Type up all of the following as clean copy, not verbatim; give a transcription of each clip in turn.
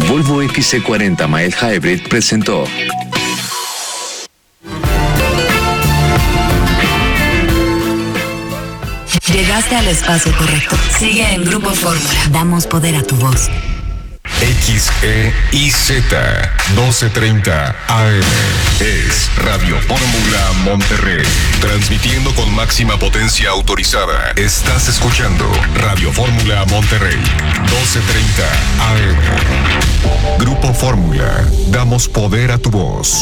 Volvo XC40 Mild Hybrid presentó. Llegaste al espacio correcto. Sigue en Grupo Fórmula. Damos poder a tu voz. XEIZ 1230 AM es Radio Fórmula Monterrey, transmitiendo con máxima potencia autorizada. Estás escuchando Radio Fórmula Monterrey 1230 AM. Grupo Fórmula, damos poder a tu voz.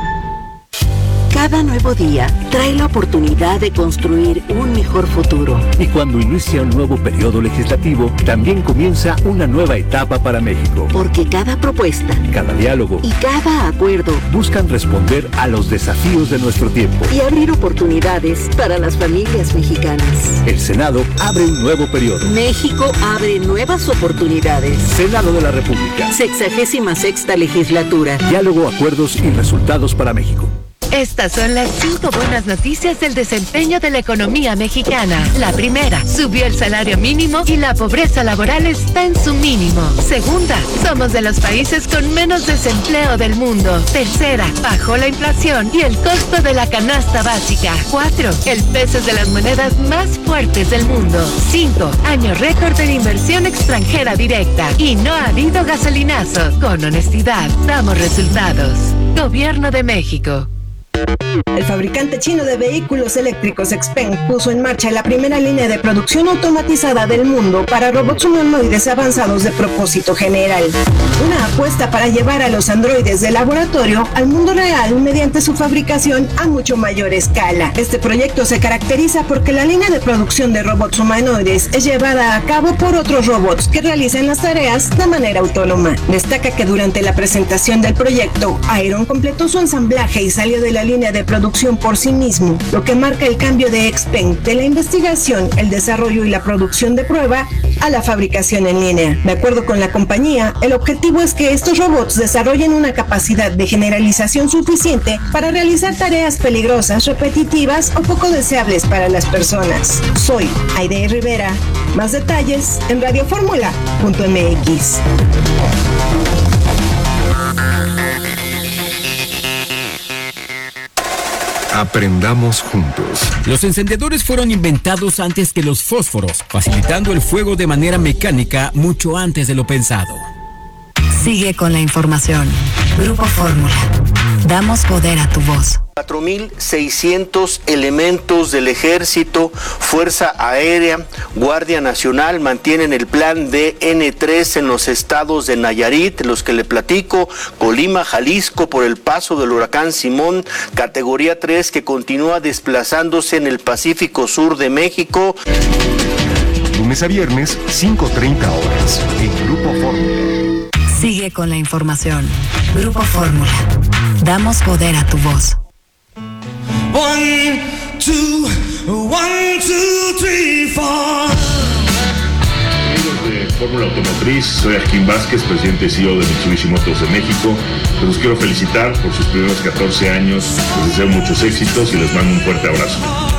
Cada nuevo día trae la oportunidad de construir un mejor futuro. Y cuando inicia un nuevo periodo legislativo, también comienza una nueva etapa para México. Porque cada propuesta, cada diálogo y cada acuerdo buscan responder a los desafíos de nuestro tiempo y abrir oportunidades para las familias mexicanas. El Senado abre un nuevo periodo. México abre nuevas oportunidades. Senado de la República. 66ª legislatura. Diálogo, acuerdos y resultados para México. Estas son las 5 buenas noticias del desempeño de la economía mexicana. La primera, subió el salario mínimo y la pobreza laboral está en su mínimo. Segunda, somos de los países con menos desempleo del mundo. Tercera, bajó la inflación y el costo de la canasta básica. 4, el peso es de las monedas más fuertes del mundo. 5, año récord de inversión extranjera directa. Y no ha habido gasolinazo. Con honestidad, damos resultados. Gobierno de México. El fabricante chino de vehículos eléctricos XPeng puso en marcha la primera línea de producción automatizada del mundo para robots humanoides avanzados de propósito general. Una apuesta para llevar a los androides de laboratorio al mundo real mediante su fabricación a mucho mayor escala. Este proyecto se caracteriza porque la línea de producción de robots humanoides es llevada a cabo por otros robots que realizan las tareas de manera autónoma. Destaca que durante la presentación del proyecto, Iron completó su ensamblaje y salió de la línea de producción por sí mismo, lo que marca el cambio de XPeng de la investigación, el desarrollo y la producción de prueba a la fabricación en línea. De acuerdo con la compañía, el objetivo es que estos robots desarrollen una capacidad de generalización suficiente para realizar tareas peligrosas, repetitivas o poco deseables para las personas. Soy Aide Rivera. Más detalles en radioformula.mx. Aprendamos juntos. Los encendedores fueron inventados antes que los fósforos, facilitando el fuego de manera mecánica mucho antes de lo pensado. Sigue con la información. Grupo Fórmula. Damos poder a tu voz. 4.600 elementos del Ejército, Fuerza Aérea, Guardia Nacional mantienen el plan DN3 en los estados de Nayarit, los que le platico, Colima, Jalisco, por el paso del huracán Simón, categoría 3 que continúa desplazándose en el Pacífico Sur de México. Lunes a viernes, 5:30 horas, en Grupo Fórmula. Sigue con la información. Grupo Fórmula. Damos poder a tu voz. 1, 2, 1, 2, 3, 4. Amigos de Fórmula Automotriz, soy Joaquín Vázquez, presidente y CEO de Mitsubishi Motors de México. Los quiero felicitar por sus primeros 14 años, les deseo muchos éxitos y les mando un fuerte abrazo.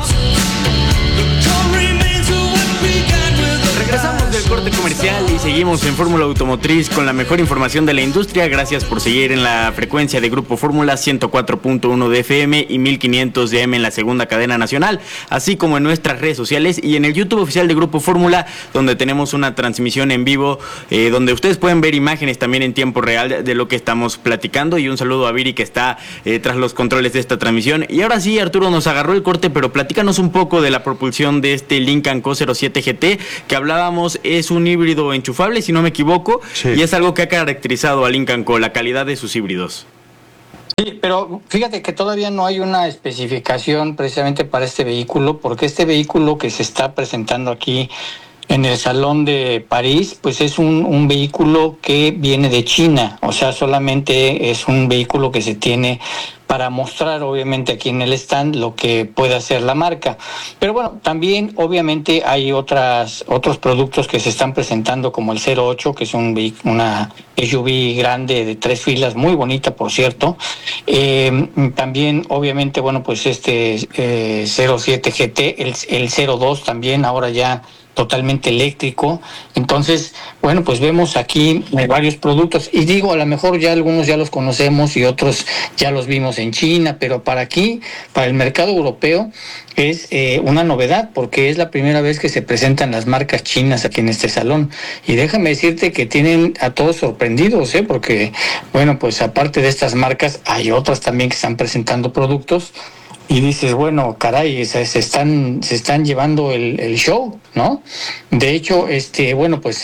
Regresamos del corte comercial y seguimos en Fórmula Automotriz con la mejor información de la industria. Gracias por seguir en la frecuencia de Grupo Fórmula 104.1 de FM y 1500 de AM en la segunda cadena nacional, así como en nuestras redes sociales y en el YouTube oficial de Grupo Fórmula, donde tenemos una transmisión en vivo, donde ustedes pueden ver imágenes también en tiempo real de lo que estamos platicando. Y un saludo a Viri, que está tras los controles de esta transmisión. Y ahora sí, Arturo, nos agarró el corte, pero platícanos un poco de la propulsión de este Lincoln Co07 GT, que hablábamos, es un híbrido enchufable, si no me equivoco, sí. Y es algo que ha caracterizado a Lincoln Co, la calidad de sus híbridos. Sí, pero fíjate que todavía no hay una especificación precisamente para este vehículo, porque este vehículo que se está presentando aquí en el Salón de París, pues es un vehículo que viene de China, o sea, solamente es un vehículo que se tiene para mostrar obviamente aquí en el stand lo que puede hacer la marca. Pero bueno, también obviamente hay otros productos que se están presentando, como el 08, que es una SUV grande de 3 filas, muy bonita por cierto. También obviamente, bueno, pues este 07 GT, el 02 también, ahora ya totalmente eléctrico. Entonces, bueno, pues vemos aquí varios productos, y digo, a lo mejor ya algunos ya los conocemos y otros ya los vimos en China, pero para aquí, para el mercado europeo, es una novedad, porque es la primera vez que se presentan las marcas chinas aquí en este salón. Y déjame decirte que tienen a todos sorprendidos, porque, bueno, pues aparte de estas marcas, hay otras también que están presentando productos. Y dices, bueno, caray, se están llevando el show, ¿no? De hecho, bueno, pues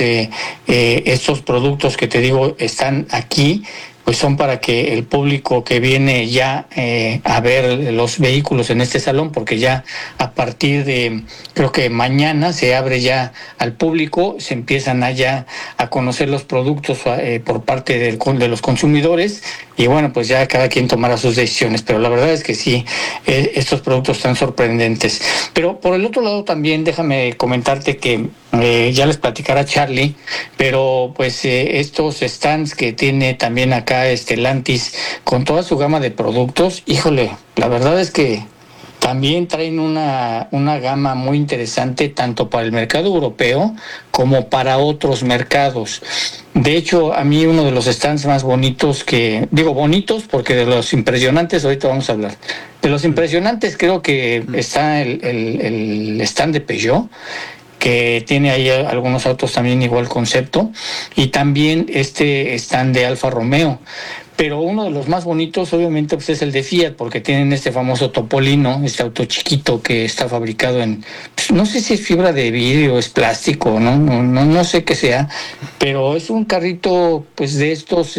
estos productos que te digo están aquí, pues son para que el público que viene ya a ver los vehículos en este salón, porque ya a partir de, creo que mañana se abre ya al público, se empiezan allá a conocer los productos por parte de los consumidores, y bueno, pues ya cada quien tomará sus decisiones, pero la verdad es que sí, estos productos están sorprendentes. Pero por el otro lado también déjame comentarte que ya les platicará Charlie, pero pues estos stands que tiene también acá Stellantis con toda su gama de productos, híjole, la verdad es que también traen una gama muy interesante tanto para el mercado europeo como para otros mercados. De hecho, a mí uno de los stands más bonitos bonitos porque de los impresionantes ahorita vamos a hablar. De los impresionantes creo que está el stand de Peugeot, que tiene ahí algunos autos también igual concepto, y también stand de Alfa Romeo. Pero uno de los más bonitos obviamente pues es el de Fiat, porque tienen este famoso Topolino, este auto chiquito que está fabricado en, pues, no sé si es fibra de vidrio, es plástico, no sé qué sea, pero es un carrito pues de estos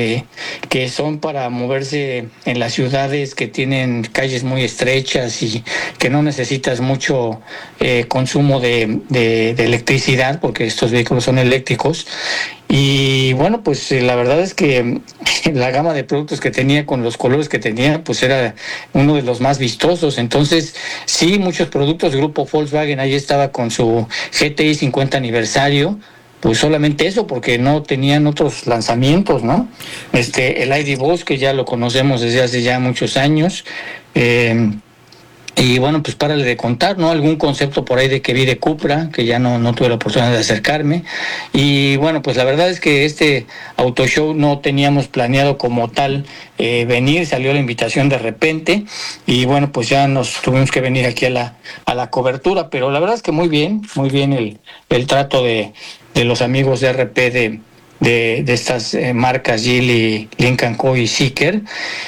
que son para moverse en las ciudades que tienen calles muy estrechas y que no necesitas mucho consumo de electricidad, porque estos vehículos son eléctricos. Y bueno, pues la verdad es que la gama de productos que tenía con los colores que tenía, pues era uno de los más vistosos. Entonces, sí, muchos productos. Grupo Volkswagen ahí estaba con su GTI 50 aniversario, pues solamente eso, porque no tenían otros lanzamientos, ¿no? El ID. Buzz, que ya lo conocemos desde hace ya muchos años. Y bueno, pues párale de contar, ¿no? Algún concepto por ahí de que vi de Cupra, que ya no tuve la oportunidad de acercarme. Y bueno, pues la verdad es que este auto show no teníamos planeado como tal venir, salió la invitación de repente, y bueno, pues ya nos tuvimos que venir aquí a la cobertura, pero la verdad es que muy bien el trato de los amigos de RP de estas marcas Geely, Lincoln Co. y Zeekr.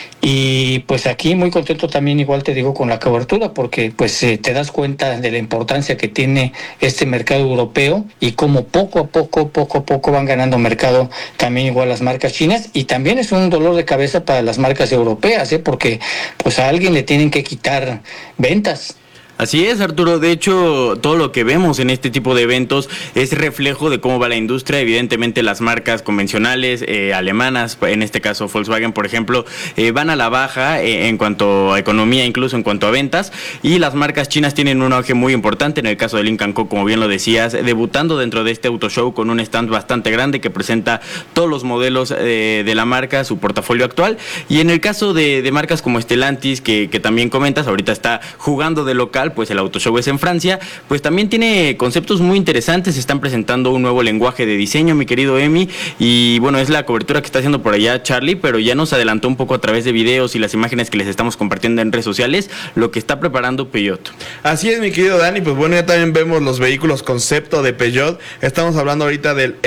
Y pues aquí muy contento también, igual te digo, con la cobertura, porque pues te das cuenta de la importancia que tiene este mercado europeo y cómo poco a poco van ganando mercado también igual las marcas chinas, y también es un dolor de cabeza para las marcas europeas, porque pues a alguien le tienen que quitar ventas. Así es, Arturo. De hecho, todo lo que vemos en este tipo de eventos es reflejo de cómo va la industria. Evidentemente, las marcas convencionales, alemanas, en este caso Volkswagen, por ejemplo, van a la baja en cuanto a economía, incluso en cuanto a ventas. Y las marcas chinas tienen un auge muy importante. En el caso de Lincoln Co., como bien lo decías, debutando dentro de este auto show con un stand bastante grande que presenta todos los modelos de la marca, su portafolio actual. Y en el caso de marcas como Stellantis, que también comentas, ahorita está jugando de local, pues el auto show es en Francia, pues también tiene conceptos muy interesantes. Están presentando un nuevo lenguaje de diseño, mi querido Emi, y bueno, es la cobertura que está haciendo por allá Charlie, pero ya nos adelantó un poco a través de videos y las imágenes que les estamos compartiendo en redes sociales, lo que está preparando Peugeot. Así es, mi querido Dani, pues bueno, ya también vemos los vehículos concepto de Peugeot. Estamos hablando ahorita del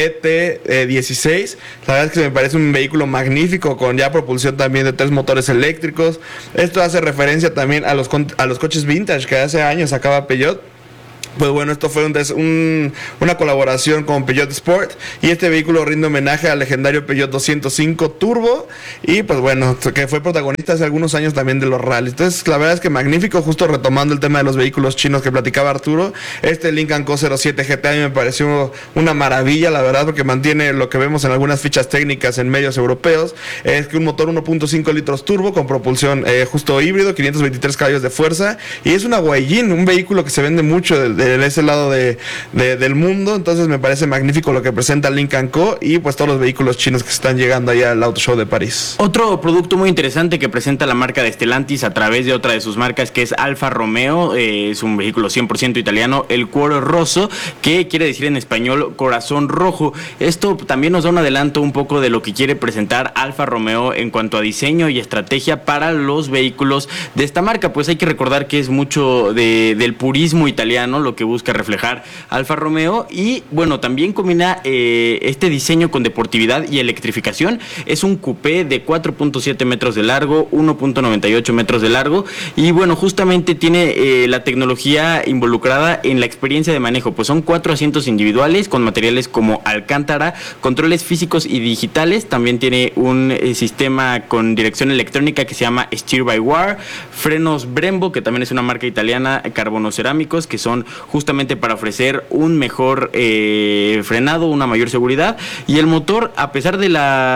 ET16, la verdad es que me parece un vehículo magnífico, con ya propulsión también de 3 motores eléctricos. Esto hace referencia también a los coches vintage que hace años sacaba Peugeot. Pues bueno, esto fue una colaboración con Peugeot Sport, y este vehículo rinde homenaje al legendario Peugeot 205 Turbo, y pues bueno, que fue protagonista hace algunos años también de los rallies. Entonces la verdad es que magnífico, justo retomando el tema de los vehículos chinos que platicaba Arturo. Este Lincoln Co. 07 GT a mí me pareció una maravilla, la verdad, porque mantiene lo que vemos en algunas fichas técnicas en medios europeos, es que un motor 1.5 litros turbo con propulsión justo híbrido, 523 caballos de fuerza, y es una Guayín, un vehículo que se vende mucho de ese lado del mundo. Entonces me parece magnífico lo que presenta Lynk & Co. y pues todos los vehículos chinos que están llegando allá al Auto Show de París. Otro producto muy interesante que presenta la marca de Stellantis a través de otra de sus marcas, que es Alfa Romeo, es un vehículo 100% italiano, el Cuore Rosso, que quiere decir en español corazón rojo. Esto también nos da un adelanto un poco de lo que quiere presentar Alfa Romeo en cuanto a diseño y estrategia para los vehículos de esta marca. Pues hay que recordar que es mucho del purismo italiano lo que busca reflejar Alfa Romeo, y bueno, también combina este diseño con deportividad y electrificación. Es un coupé de 4.7 metros de largo, 1.98 metros de largo, y bueno, justamente tiene la tecnología involucrada en la experiencia de manejo. Pues son 4 asientos individuales con materiales como alcántara, controles físicos y digitales. También tiene un sistema con dirección electrónica que se llama Steer by Wire, frenos Brembo, que también es una marca italiana, carbonocerámicos, que son justamente para ofrecer un mejor frenado, una mayor seguridad. Y el motor, a pesar de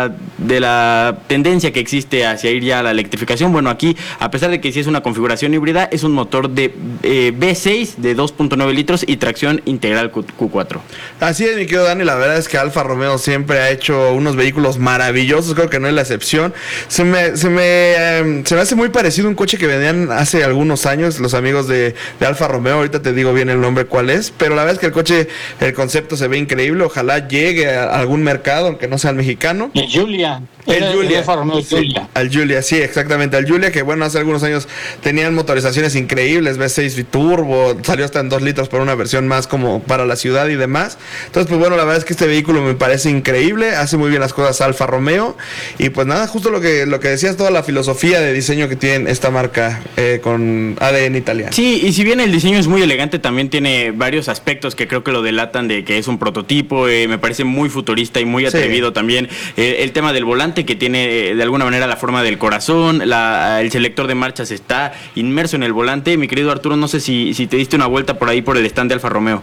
la tendencia que existe hacia ir ya a la electrificación, bueno, aquí, a pesar de que sí es una configuración híbrida, es un motor de V6 de 2.9 litros y tracción integral Q4. Así es, mi querido Dani, la verdad es que Alfa Romeo siempre ha hecho unos vehículos maravillosos, creo que no es la excepción. Se me hace muy parecido un coche que vendían hace algunos años los amigos de Alfa Romeo, ahorita te digo bien el nombre cuál es, pero la verdad es que el coche, el concepto se ve increíble, ojalá llegue a algún mercado, aunque no sea el mexicano. El Giulia. Alfa Romeo Giulia. Al Giulia, sí, exactamente, al Giulia, que bueno, hace algunos años tenían motorizaciones increíbles, V6 turbo, salió hasta en 2 litros por una versión más como para la ciudad y demás. Entonces, pues bueno, la verdad es que este vehículo me parece increíble, hace muy bien las cosas Alfa Romeo, y pues nada, justo lo que decías, toda la filosofía de diseño que tiene esta marca con ADN italiano. Sí, y si bien el diseño es muy elegante, también tiene varios aspectos que creo que lo delatan de que es un prototipo, me parece muy futurista y muy atrevido. Sí. También el tema del volante, que tiene de alguna manera la forma del corazón, el selector de marchas está inmerso en el volante. Mi querido Arturo, no sé si te diste una vuelta por ahí por el stand de Alfa Romeo.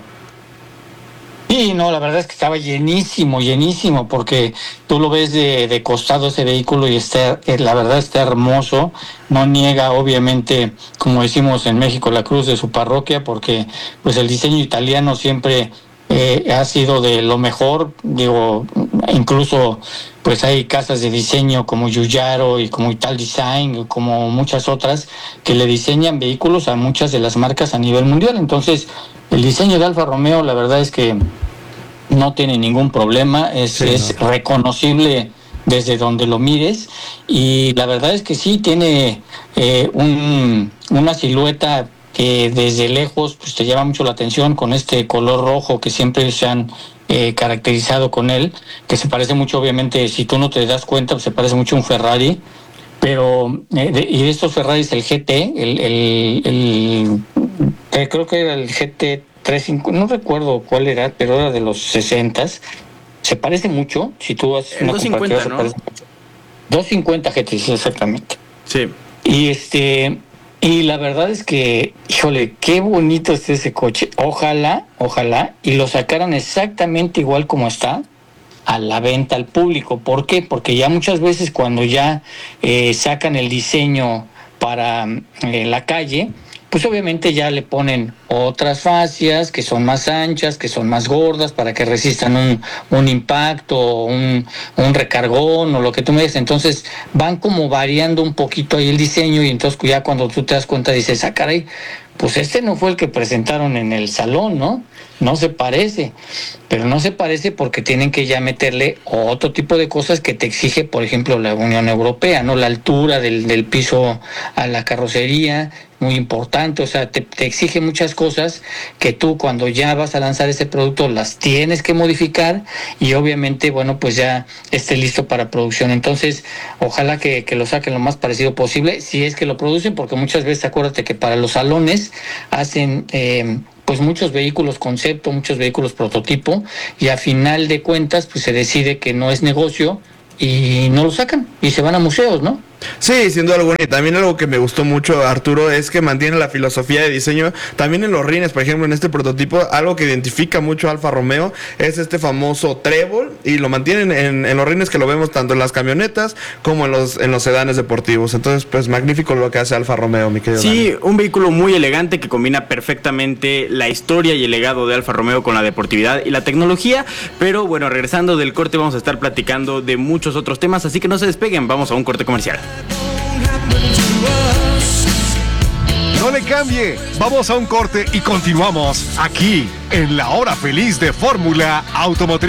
Sí, no, la verdad es que estaba llenísimo, porque tú lo ves de costado ese vehículo y la verdad está hermoso. No niega, obviamente, como decimos en México, la cruz de su parroquia, porque pues el diseño italiano siempre ha sido de lo mejor. Digo, incluso pues hay casas de diseño como Giugiaro y como Ital Design, como muchas otras, que le diseñan vehículos a muchas de las marcas a nivel mundial. Entonces, el diseño de Alfa Romeo, la verdad es que no tiene ningún problema, es reconocible desde donde lo mires, y la verdad es que sí tiene una silueta que desde lejos pues te llama mucho la atención, con este color rojo que siempre se han caracterizado con él, que se parece mucho, obviamente, si tú no te das cuenta, pues se parece mucho a un Ferrari. Pero y de estos Ferraris, el GT, creo que era el GT 35, no recuerdo cuál era, pero era de los 60s. Se parece mucho, si tú haces una 250, ¿no? 250 GT, sí, exactamente. Sí. Y la verdad es que, híjole, qué bonito es ese coche. Ojalá, y lo sacaran exactamente igual como está a la venta al público. ¿Por qué? Porque ya muchas veces cuando ya sacan el diseño para la calle, pues obviamente ya le ponen otras fascias que son más anchas, que son más gordas, para que resistan un impacto, un recargón o lo que tú me dices. Entonces van como variando un poquito ahí el diseño, y entonces ya cuando tú te das cuenta dices, caray, pues este no fue el que presentaron en el salón, ¿no? No se parece, pero no se parece porque tienen que ya meterle otro tipo de cosas que te exige, por ejemplo, la Unión Europea, ¿no? La altura del piso a la carrocería, muy importante, o sea, te exige muchas cosas que tú cuando ya vas a lanzar ese producto las tienes que modificar, y obviamente, bueno, pues ya esté listo para producción. Entonces, ojalá que lo saquen lo más parecido posible, si es que lo producen, porque muchas veces acuérdate que para los salones hacen pues muchos vehículos concepto, muchos vehículos prototipo, y a final de cuentas pues se decide que no es negocio y no lo sacan y se van a museos, ¿no? Sí, sin duda alguna. Y también algo que me gustó mucho, Arturo, es que mantiene la filosofía de diseño. También en los rines, por ejemplo, en este prototipo, algo que identifica mucho a Alfa Romeo es este famoso trébol, y lo mantienen en los rines, que lo vemos tanto en las camionetas como en los sedanes deportivos. Entonces, pues magnífico lo que hace Alfa Romeo, mi querido Sí, Dani. un vehículo muy elegante que combina perfectamente la historia y el legado de Alfa Romeo con la deportividad y la tecnología. Pero bueno, regresando del corte vamos a estar platicando de muchos otros temas, así que no se despeguen, vamos a un corte comercial. No le cambie, vamos a un corte y continuamos aquí en la hora feliz de Fórmula Automotriz.